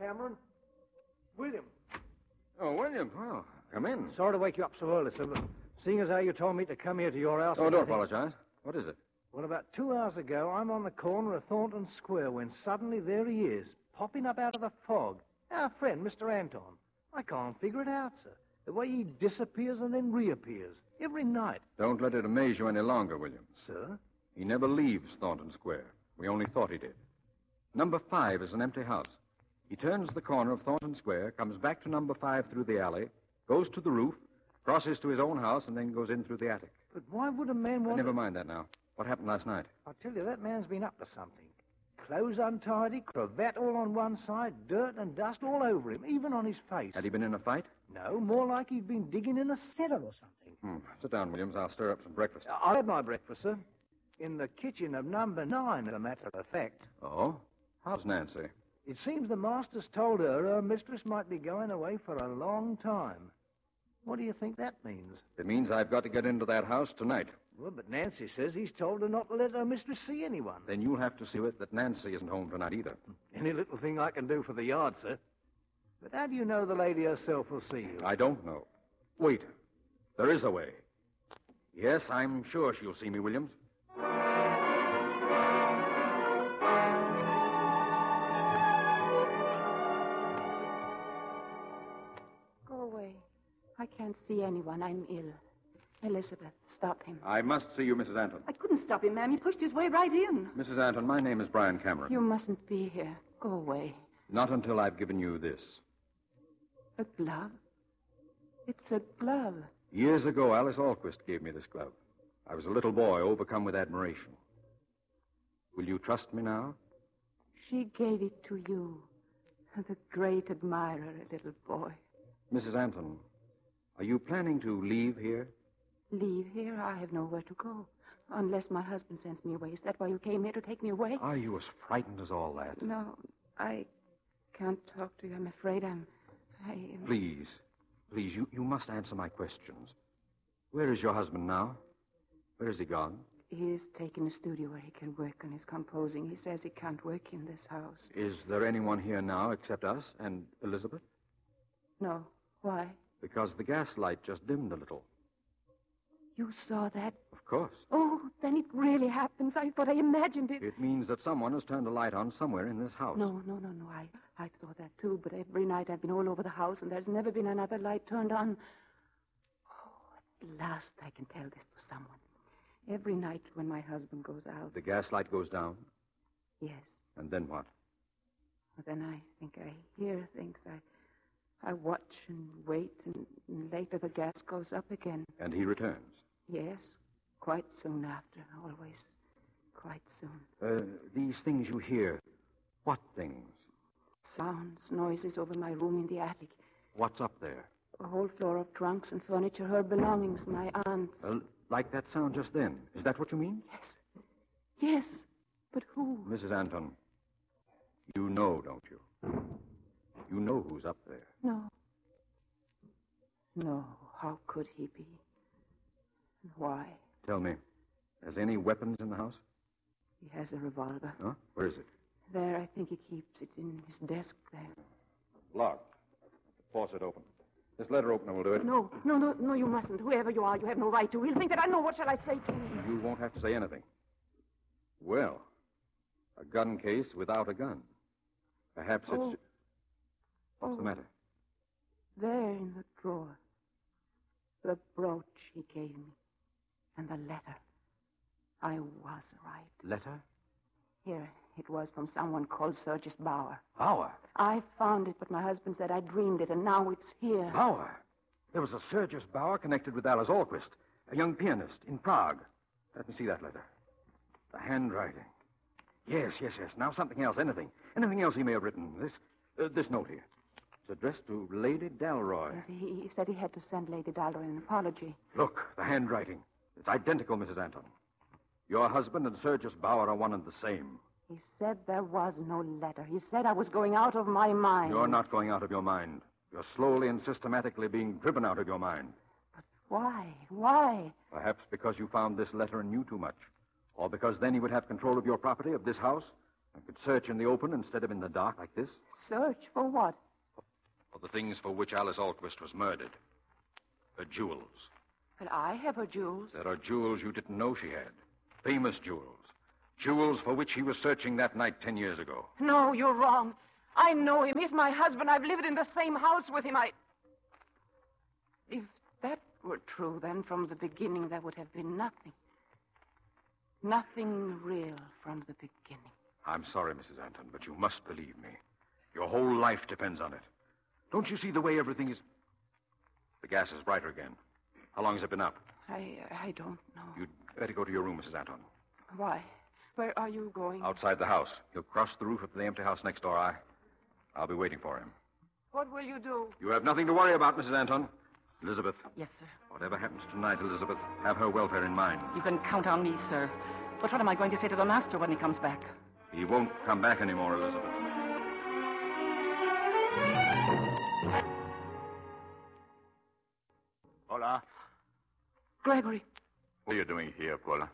Cameron. William. Oh, William. Well, come in. Sorry to wake you up so early, sir, but seeing as how you told me to come here to your house... Oh, don't apologize. What is it? Well, about 2 hours ago, I'm on the corner of Thornton Square when suddenly there he is, popping up out of the fog. Our friend, Mr. Anton. I can't figure it out, sir. The way he disappears and then reappears. Every night. Don't let it amaze you any longer, William. Sir? He never leaves Thornton Square. We only thought he did. Number 5 is an empty house. He turns the corner of Thornton Square, comes back to number 5 through the alley, goes to the roof, crosses to his own house, and then goes in through the attic. But why would a man want Never mind that now. What happened last night? I'll tell you, that man's been up to something. Clothes untidy, cravat all on one side, dirt and dust all over him, even on his face. Had he been in a fight? No, more like he'd been digging in a cellar or something. Sit down, Williams. I'll stir up some breakfast. I had my breakfast, sir. In the kitchen of number 9, as a matter of fact. Oh? How's Nancy? It seems the master's told her mistress might be going away for a long time. What do you think that means? It means I've got to get into that house tonight. Well, but Nancy says he's told her not to let her mistress see anyone. Then you'll have to see it that Nancy isn't home tonight either. Any little thing I can do for the yard, sir. But how do you know the lady herself will see you? I don't know. Wait. There is a way. Yes, I'm sure she'll see me, Williams. Go away. I can't see anyone. I'm ill. Elizabeth, stop him. I must see you, Mrs. Anton. I couldn't stop him, ma'am. He pushed his way right in. Mrs. Anton, my name is Brian Cameron. You mustn't be here. Go away. Not until I've given you this. A glove? It's a glove. Years ago, Alice Alquist gave me this glove. I was a little boy, overcome with admiration. Will you trust me now? She gave it to you. The great admirer, a little boy. Mrs. Anton, are you planning to leave here? Leave here? I have nowhere to go. Unless my husband sends me away. Is that why you came here, to take me away? Are you as frightened as all that? No, I can't talk to you. I'm afraid Please, you must answer my questions. Where is your husband now? Where is he gone? He's taken a studio where he can work on his composing. He says he can't work in this house. Is there anyone here now except us and Elizabeth? No. Why? Because the gas light just dimmed a little. You saw that? Of course. Oh, then it really happens. I thought I imagined it. It means that someone has turned a light on somewhere in this house. No. I thought that too, but every night I've been all over the house and there's never been another light turned on. Oh, at last I can tell this to someone. Every night when my husband goes out. The gas light goes down? Yes. And then what? Well, then I think I hear things. I watch and wait, and later the gas goes up again. And he returns? Yes, quite soon after, always quite soon. These things you hear, what things? Sounds, noises over my room in the attic. What's up there? A whole floor of trunks and furniture, her belongings, my aunt's. Like that sound just then. Is that what you mean? Yes, but who? Mrs. Anton, you know, don't you? You know who's up there. No, how could he be? Why? Tell me, has any weapons in the house? He has a revolver. Huh? Where is it? There, I think he keeps it in his desk there. Locked. Force it open. This letter opener will do it. No, you mustn't. Whoever you are, you have no right to. He'll think that I know. What shall I say to him? You won't have to say anything. Well, a gun case without a gun. Perhaps it's... What's the matter? There in the drawer. The brooch he gave me. And the letter. I was right. Letter? Here, it was from someone called Sergius Bauer. Bauer? I found it, but my husband said I dreamed it, and now it's here. Bauer? There was a Sergius Bauer connected with Alice Alquist, a young pianist in Prague. Let me see that letter. The handwriting. Yes. Now something else, anything. Anything else he may have written. This note here. It's addressed to Lady Dalroy. Yes, he said he had to send Lady Dalroy an apology. Look, the handwriting. It's identical, Mrs. Anton. Your husband and Sergius Bauer are one and the same. He said there was no letter. He said I was going out of my mind. You're not going out of your mind. You're slowly and systematically being driven out of your mind. But why? Why? Perhaps because you found this letter and knew too much. Or because then he would have control of your property, of this house, I could search in the open instead of in the dark like this. Search for what? For the things for which Alice Alquist was murdered. Her jewels. But I have her jewels. There are jewels you didn't know she had. Famous jewels. Jewels for which he was searching that night 10 years ago. No, you're wrong. I know him. He's my husband. I've lived in the same house with him. If that were true, then from the beginning there would have been nothing. Nothing real from the beginning. I'm sorry, Mrs. Anton, but you must believe me. Your whole life depends on it. Don't you see the way everything is... The gas is brighter again. How long has it been up? I don't know. You'd better go to your room, Mrs. Anton. Why? Where are you going? Outside the house. He'll cross the roof of the empty house next door. I'll be waiting for him. What will you do? You have nothing to worry about, Mrs. Anton. Elizabeth. Yes, sir. Whatever happens tonight, Elizabeth, have her welfare in mind. You can count on me, sir. But what am I going to say to the master when he comes back? He won't come back anymore, Elizabeth. Paula? Gregory. What are you doing here, Paula?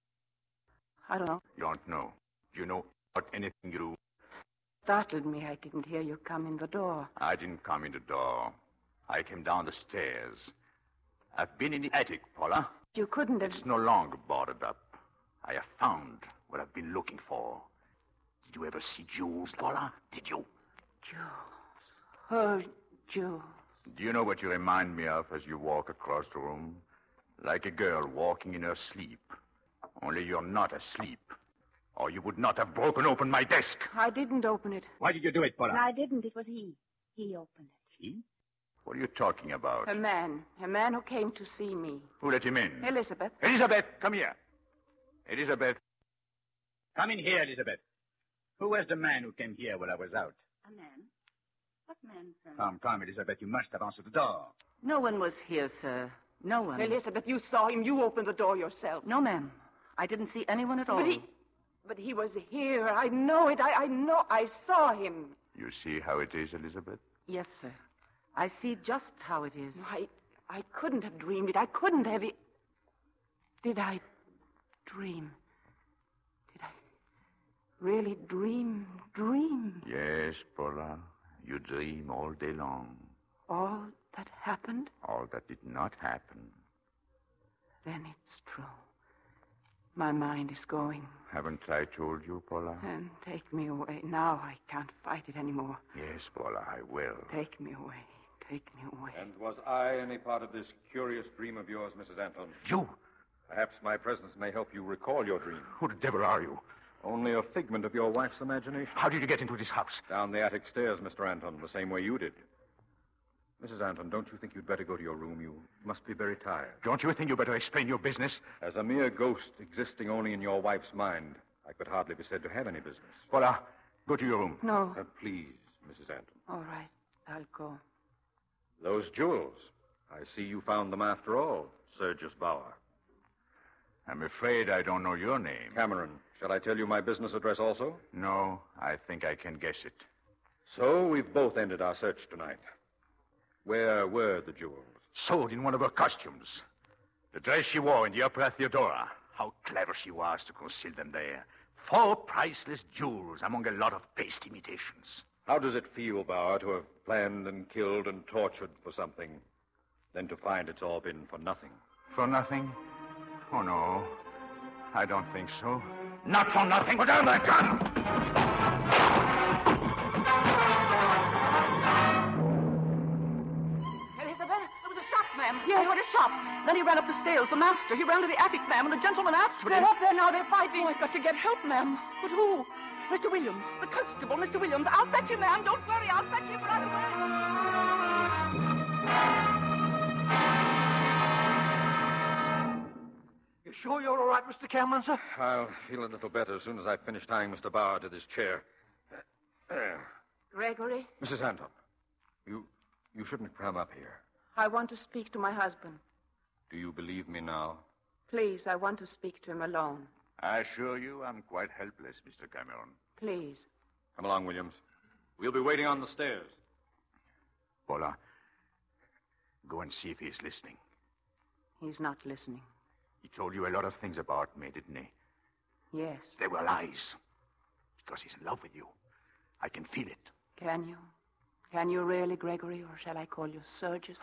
I don't know. You don't know. Do you know about anything you do? Startled me. I didn't hear you come in the door. I didn't come in the door. I came down the stairs. I've been in the attic, Paula. You couldn't have... It's no longer boarded up. I have found what I've been looking for. Did you ever see jewels, Paula? Did you? Jewels. Her jewels. Do you know what you remind me of as you walk across the room? Like a girl walking in her sleep. Only you're not asleep. Or you would not have broken open my desk. I didn't open it. Why did you do it, Paula? No, I didn't. It was he. He opened it. He? What are you talking about? A man who came to see me. Who let him in? Elizabeth. Elizabeth, come here. Elizabeth. Come in here, Elizabeth. Who was the man who came here while I was out? A man? What man, sir? Come, Elizabeth. You must have answered the door. No one was here, sir. No one. Elizabeth, you saw him. You opened the door yourself. No, ma'am. I didn't see anyone at all. But he was here. I know it. I know. I saw him. You see how it is, Elizabeth? Yes, sir. I see just how it is. I couldn't have dreamed it. I couldn't have... Did I dream? Did I really dream? Yes, Paula. You dream all day long. All that happened? All that did not happen. Then it's true. My mind is going. Haven't I told you, Paula? And take me away. Now I can't fight it anymore. Yes, Paula, I will. Take me away. Take me away. And was I any part of this curious dream of yours, Mrs. Anton? You? Perhaps my presence may help you recall your dream. Who the devil are you? Only a figment of your wife's imagination. How did you get into this house? Down the attic stairs, Mr. Anton, the same way you did. Mrs. Anton, don't you think you'd better go to your room? You must be very tired. Don't you think you better explain your business? As a mere ghost existing only in your wife's mind, I could hardly be said to have any business. Paula, go to your room. No. Please, Mrs. Anton. All right. I'll go. Those jewels. I see you found them after all, Sergius Bauer. I'm afraid I don't know your name. Cameron. Shall I tell you my business address also? No, I think I can guess it. So we've both ended our search tonight. Where were the jewels? Sewed in one of her costumes. The dress she wore in the Opera Theodora. How clever she was to conceal them there. 4 priceless jewels among a lot of paste imitations. How does it feel, Bauer, to have planned and killed and tortured for something, then to find it's all been for nothing? For nothing? Oh, no. I don't think so. Not for nothing. Put down that gun! Ma'am. Yes. He heard a shot. Then he ran up the stairs. The master. He ran to the attic, ma'am, and the gentleman after him. They're up there now. They're fighting. Oh, I've got to get help, ma'am. But who? Mr. Williams. The constable, Mr. Williams. I'll fetch him, ma'am. Don't worry. I'll fetch him right away. You sure you're all right, Mr. Cameron, sir? I'll feel a little better as soon as I finish tying Mr. Bauer to this chair. Gregory, Mrs. Anton, you shouldn't come up here. I want to speak to my husband. Do you believe me now? Please, I want to speak to him alone. I assure you I'm quite helpless, Mr. Cameron. Please. Come along, Williams. We'll be waiting on the stairs. Paula, go and see if he's listening. He's not listening. He told you a lot of things about me, didn't he? Yes. They were lies. He because he's in love with you. I can feel it. Can you? Can you really, Gregory, or shall I call you Sergius?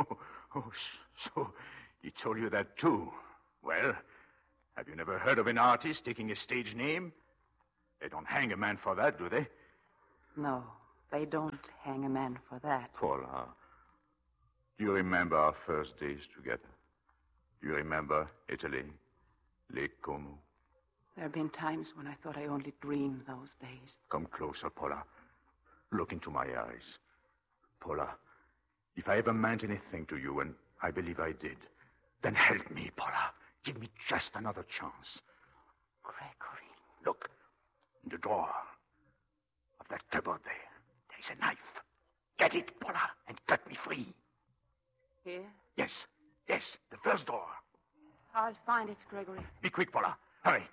So he told you that too. Well, have you never heard of an artist taking a stage name? They don't hang a man for that, do they? No, they don't hang a man for that. Paula, do you remember our first days together? Do you remember Italy, Lake Como? There have been times when I thought I only dreamed those days. Come closer, Paula. Look into my eyes. Paula, if I ever meant anything to you, and I believe I did, then help me, Paula. Give me just another chance. Gregory. Look, in the drawer of that cupboard there's a knife. Get it, Paula, and cut me free. Here? Yes, the first drawer. I'll find it, Gregory. Be quick, Paula. Hurry.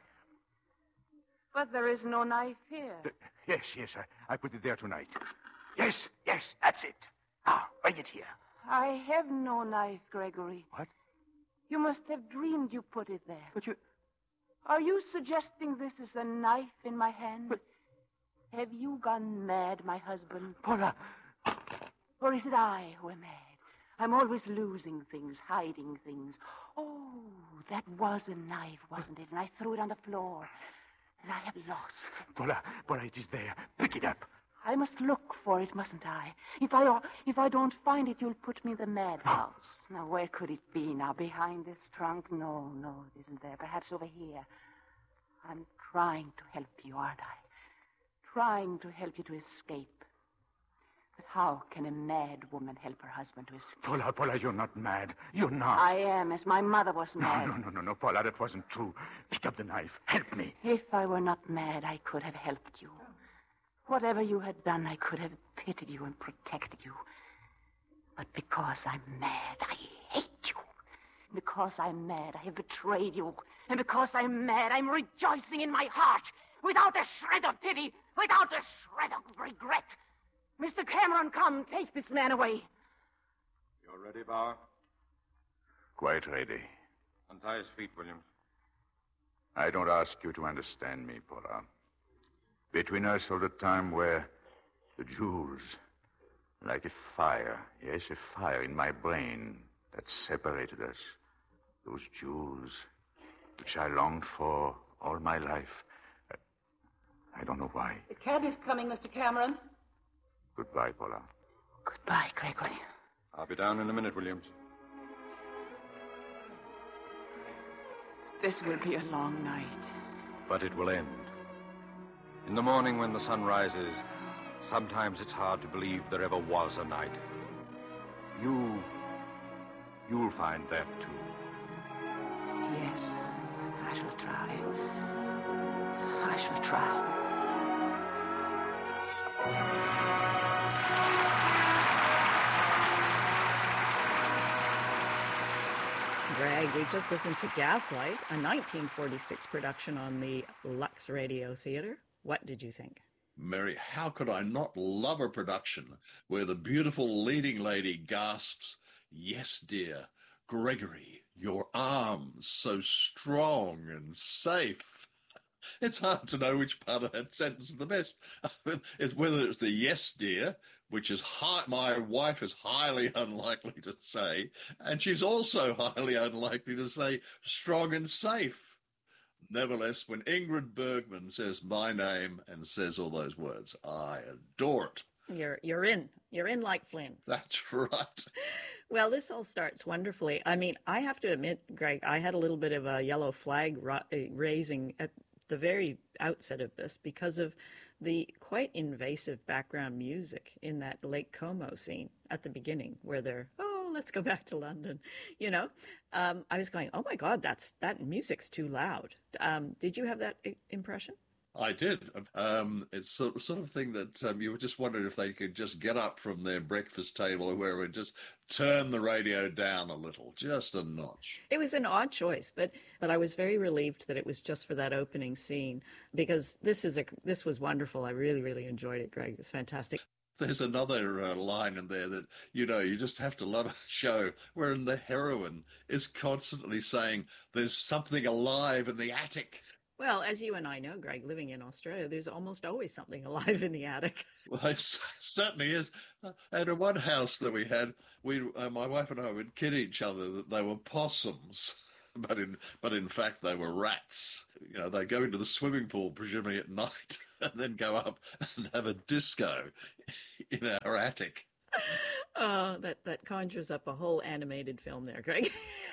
But there is no knife here. Yes, I put it there tonight. Yes, that's it. Now, bring it here. I have no knife, Gregory. What? You must have dreamed you put it there. But you... Are you suggesting this is a knife in my hand? But... Have you gone mad, my husband? Paula! Or is it I who am mad? I'm always losing things, hiding things. Oh, that was a knife, wasn't it? And I threw it on the floor. And I have lost it. Paula, it is there. Pick it up. I must look for it, mustn't I? If I don't find it, you'll put me in the madhouse. Now, where could it be? Now, behind this trunk? No, it isn't there. Perhaps over here. I'm trying to help you, aren't I? Trying to help you to escape. But how can a mad woman help her husband to escape? Paula, you're not mad. You're not. I am, as my mother was mad. No, Paula, that wasn't true. Pick up the knife. Help me. If I were not mad, I could have helped you. Whatever you had done, I could have pitied you and protected you. But because I'm mad, I hate you. Because I'm mad, I have betrayed you. And because I'm mad, I'm rejoicing in my heart, without a shred of pity, without a shred of regret. Mr. Cameron, come, take this man away. You're ready, Bauer? Quite ready. Untie his feet, Williams. I don't ask you to understand me, Paula. Between us all the time were the jewels, like a fire. Yes, a fire in my brain that separated us. Those jewels which I longed for all my life. I don't know why. The cab is coming, Mr. Cameron. Goodbye, Paula. Goodbye, Gregory. I'll be down in a minute, Williams. This will be a long night. But it will end. In the morning when the sun rises, sometimes it's hard to believe there ever was a night. You'll find that too. Yes, I shall try. I shall try. Greg, we just listened to Gaslight, a 1946 production on the Lux Radio Theatre. What did you think? Mary, how could I not love a production where the beautiful leading lady gasps, "Yes, dear, Gregory, your arms so strong and safe." It's hard to know which part of that sentence is the best. Whether it's the "yes, dear," which is my wife is highly unlikely to say, and she's also highly unlikely to say "strong and safe." Nevertheless, when Ingrid Bergman says my name and says all those words, I adore it. You're in. You're in like Flynn. That's right. Well, this all starts wonderfully. I mean, I have to admit, Greg, I had a little bit of a yellow flag raising at the very outset of this because of the quite invasive background music in that Lake Como scene at the beginning where they're, let's go back to London. You know, I was going, oh my God, that music's too loud. Did you have that impression? I did. It's sort of thing that you were just wondering if they could just get up from their breakfast table or wherever and just turn the radio down a little, just a notch. It was an odd choice, but I was very relieved that it was just for that opening scene because this was wonderful. I really, really enjoyed it, Greg. It was fantastic. There's another line in there that, you just have to love a show wherein the heroine is constantly saying, there's something alive in the attic. Well, as you and I know, Greg, living in Australia, there's almost always something alive in the attic. Well, it certainly is. And in one house that we had, my wife and I would kid each other that they were possums, but in fact they were rats. You know, they go into the swimming pool presumably at night and then go up and have a disco in our attic. Oh, that conjures up a whole animated film there, Greg.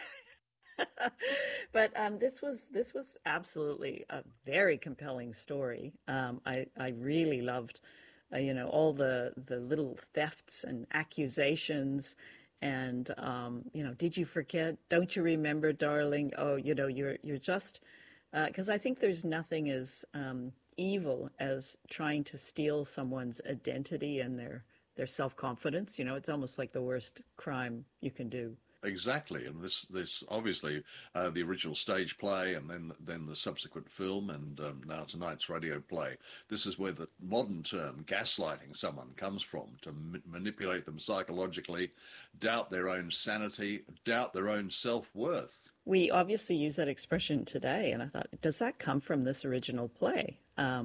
But this was absolutely a very compelling story. I really loved, all the little thefts and accusations, and did you forget? Don't you remember, darling? Oh, you're just because I think there's nothing as evil as trying to steal someone's identity and their self-confidence. It's almost like the worst crime you can do. Exactly, and this obviously the original stage play, and then the subsequent film, and now tonight's radio play. This is where the modern term gaslighting someone comes from, to manipulate them psychologically, doubt their own sanity, doubt their own self-worth. We obviously use that expression today, and I thought, does that come from this original play,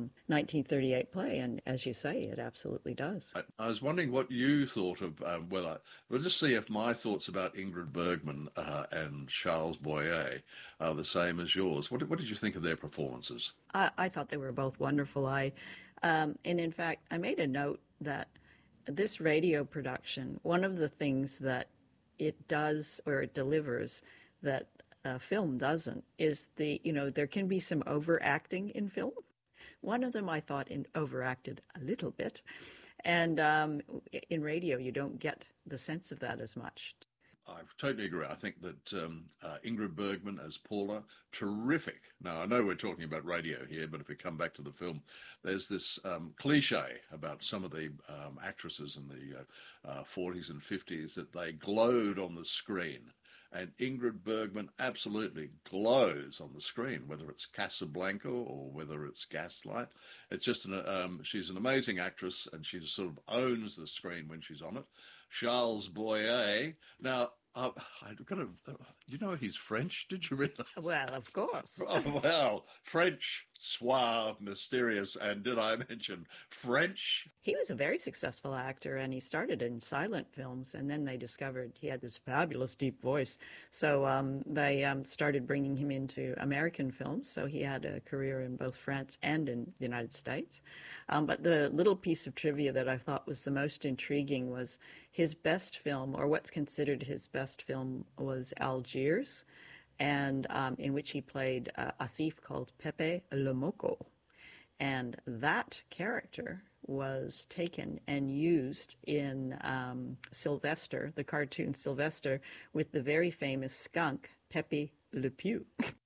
1938 play? And as you say, it absolutely does. I was wondering what you thought of, we'll just see if my thoughts about Ingrid Bergman and Charles Boyer are the same as yours. What did you think of their performances? I thought they were both wonderful. And in fact, I made a note that this radio production, one of the things that it does or it delivers that film doesn't is there can be some overacting in film. One of them I thought overacted a little bit, and in radio you don't get the sense of that as much. I totally agree. I think that Ingrid Bergman as Paula, terrific. Now, I know we're talking about radio here, but if we come back to the film, there's this cliche about some of the actresses in the 40s and 50s that they glowed on the screen. And Ingrid Bergman absolutely glows on the screen, whether it's Casablanca or whether it's Gaslight. It's just she's an amazing actress, and she sort of owns the screen when she's on it. Charles Boyer. Now, I've got to. You know he's French? Did you realize? Well, of course. Oh, well, French, suave, mysterious, and did I mention French? He was a very successful actor, and he started in silent films, and then they discovered he had this fabulous deep voice. So they started bringing him into American films, so he had a career in both France and in the United States. But the little piece of trivia that I thought was the most intriguing was his best film, or what's considered his best film, was Algiers, and in which he played a thief called Pepe Le Moko. And that character was taken and used in Sylvester, the cartoon Sylvester, with the very famous skunk, Pepe Le Pew.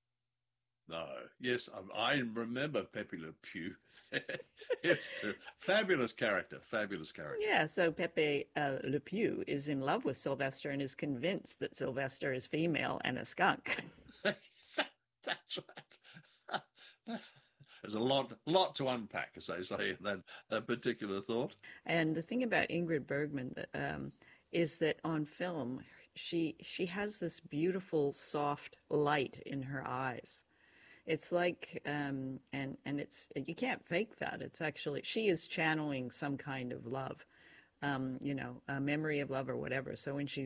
No, yes, I remember Pepe Le Pew. Yes, fabulous character. Yeah, so Pepe Le Pew is in love with Sylvester and is convinced that Sylvester is female and a skunk. That's right. There's a lot to unpack, as they say, in that particular thought. And the thing about Ingrid Bergman is that on film, she has this beautiful, soft light in her eyes. It's like, and it's, you can't fake that. It's actually, she is channeling some kind of love, a memory of love or whatever. So when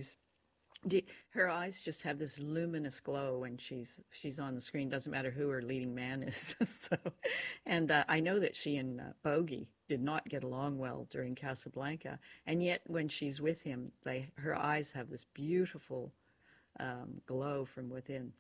her eyes just have this luminous glow when she's on the screen. Doesn't matter who her leading man is. And I know that she and Bogey did not get along well during Casablanca, and yet when she's with him, her eyes have this beautiful glow from within.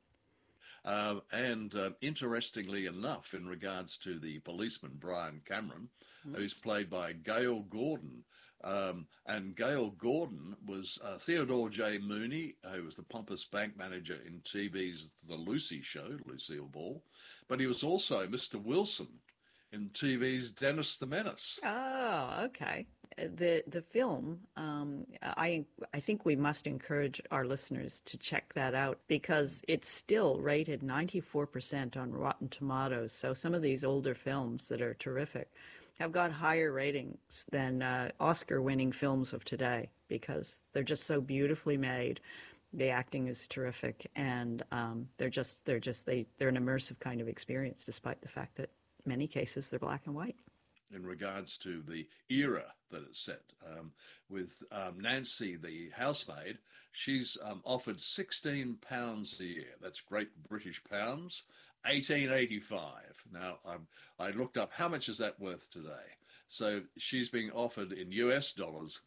And interestingly enough, in regards to the policeman, Brian Cameron, who's played by Gail Gordon, and Gail Gordon was Theodore J. Mooney, who was the pompous bank manager in TV's The Lucy Show, Lucille Ball, but he was also Mr. Wilson in TV's Dennis the Menace. Oh, okay. The film, I think we must encourage our listeners to check that out, because it's still rated 94% on Rotten Tomatoes. So some of these older films that are terrific have got higher ratings than Oscar-winning films of today, because they're just so beautifully made. The acting is terrific, and they're an immersive kind of experience, despite the fact that in many cases they're black and white. In regards to the era that it's set, with Nancy, the housemaid, she's offered £16 a year. That's Great British pounds, 1885. Now, I looked up how much is that worth today. So she's being offered in US dollars